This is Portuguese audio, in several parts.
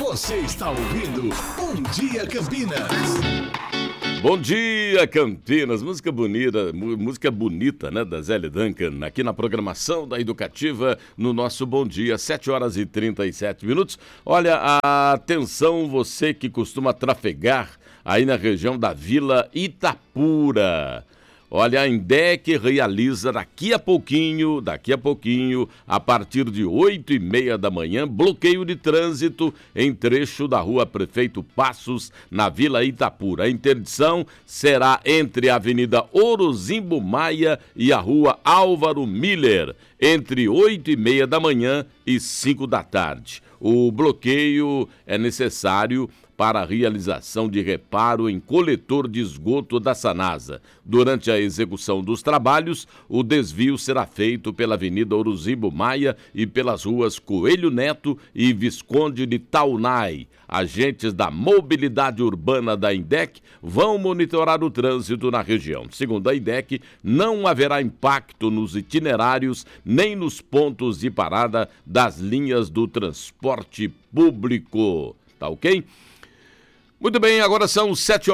Você está ouvindo Bom Dia Campinas. Bom dia, Campinas. Música bonita, né, da Zélia Duncan, aqui na programação da Educativa, no nosso Bom Dia, 7h37. Olha, atenção, você que costuma trafegar aí na região da Vila Itapura. Olha, a INDEC realiza daqui a pouquinho, a partir de 8h30 da manhã, bloqueio de trânsito em trecho da rua Prefeito Passos, na Vila Itapura. A interdição será entre a Avenida Orozimbo Maia e a rua Álvaro Miller, entre 8h30 da manhã e 5 da tarde. O bloqueio é necessário para a realização de reparo em coletor de esgoto da Sanasa. Durante a execução dos trabalhos, o desvio será feito pela Avenida Orozimbo Maia e pelas ruas Coelho Neto e Visconde de Taunay. Agentes da mobilidade urbana da INDEC vão monitorar o trânsito na região. Segundo a INDEC, não haverá impacto nos itinerários nem nos pontos de parada das linhas do transporte público. Tá ok? Muito bem, agora são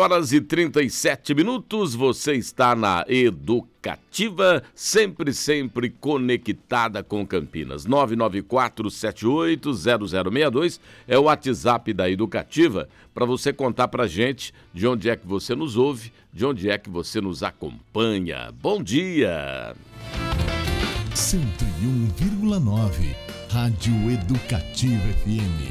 7h37. Você está na Educativa, sempre conectada com Campinas. 994780062 é o WhatsApp da Educativa para você contar pra gente de onde é que você nos ouve, de onde é que você nos acompanha. Bom dia! 101,9 Rádio Educativa FM.